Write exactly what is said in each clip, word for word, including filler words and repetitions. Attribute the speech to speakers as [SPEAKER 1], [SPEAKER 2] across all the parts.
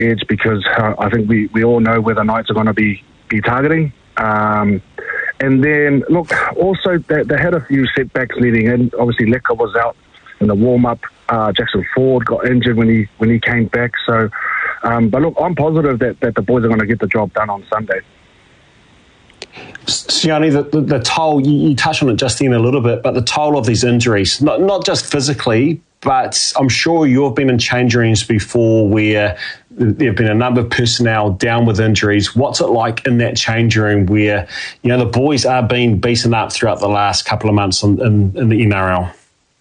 [SPEAKER 1] edge because uh, I think we, we all know where the Knights are going to be, be targeting. Um, and then, look, also they, they had a few setbacks leading in. Obviously, Leka was out in the warm-up. Uh, Jackson Ford got injured when he when he came back. So, um, but look, I'm positive that, that the boys are going to get the job done on Sunday.
[SPEAKER 2] Sione, the, the, the toll, you, you touched on it just then a little bit, but the toll of these injuries, not, not just physically, but I'm sure you've been in change rooms before where there have been a number of personnel down with injuries. What's it like in that change room where, you know, the boys are being beaten up throughout the last couple of months in, in, in the N R L?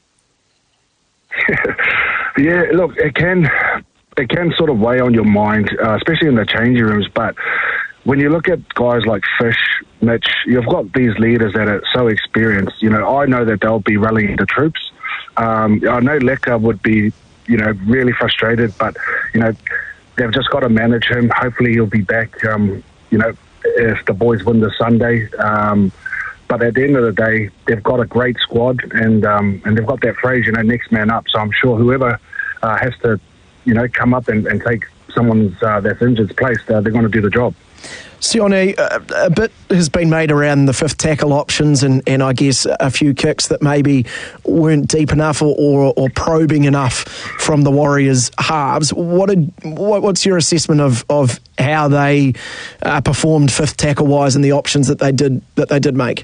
[SPEAKER 1] Yeah, look, it can it can sort of weigh on your mind, uh, especially in the changing rooms. But when you look at guys like Fish, Mitch, you've got these leaders that are so experienced. You know, I know that they'll be rallying the troops. Um, I know Leka would be, you know, really frustrated, but, you know, they've just got to manage him. Hopefully he'll be back, um, you know, if the boys win this Sunday. Um, but at the end of the day, they've got a great squad and um, and they've got that phrase, you know, next man up. So I'm sure whoever uh, has to, you know, come up and, and take someone's uh, that's injured's place, uh, they're going to do the job.
[SPEAKER 3] Sione, a, a bit has been made around the fifth tackle options and, and I guess a few kicks that maybe weren't deep enough or, or, or probing enough from the Warriors halves. What did, what, what's your assessment of, of how they uh, performed fifth tackle wise and the options that they did that they did make?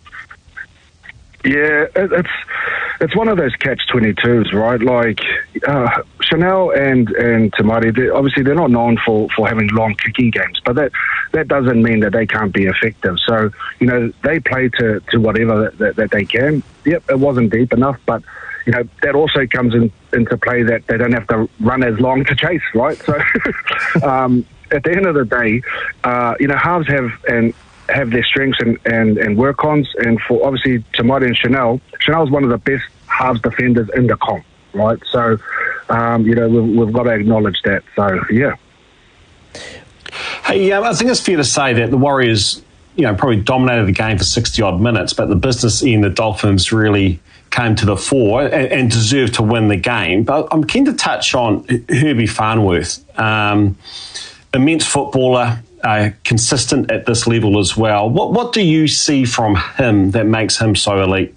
[SPEAKER 1] Yeah, it, it's it's one of those catch twenty-twos, right? Like uh, Chanel and and Tamati, they, obviously they're not known for, for having long kicking games, but that that doesn't mean that they can't be effective. So, you know, they play to, to whatever that, that, that they can. Yep, it wasn't deep enough, but, you know, that also comes in, into play that they don't have to run as long to chase, right? So, um, at the end of the day, uh, you know, halves have and have their strengths and, and, and work-ons, and for obviously Tamati and Chanel, Chanel's one of the best halves defenders in the comp, right? So, um, you know, we've, we've got to acknowledge that. So, yeah.
[SPEAKER 2] Hey, yeah, I think it's fair to say that the Warriors, you know, probably dominated the game for sixty-odd minutes, but the business in the Dolphins really came to the fore and, and deserved to win the game. But I'm keen to touch on Herbie Farnworth, um, immense footballer, Uh, consistent at this level as well. What what do you see from him that makes him so elite?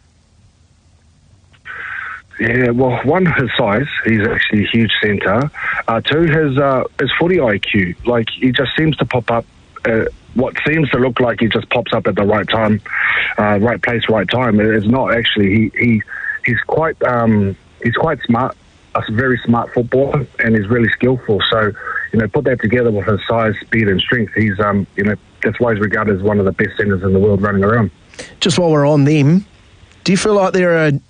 [SPEAKER 1] Yeah, well, one, his size. He's actually a huge centre. Uh, two, his uh, his footy I Q. Like, he just seems to pop up. Uh, what seems to look like he just pops up at the right time, uh, right place, right time. It's not actually. He he he's quite um, he's quite smart. A very smart footballer, and he's really skillful. So, you know, put that together with his size, speed, and strength. He's, um, you know, that's why he's regarded as one of the best centres in the world running around.
[SPEAKER 3] Just while we're on them, do you feel like there are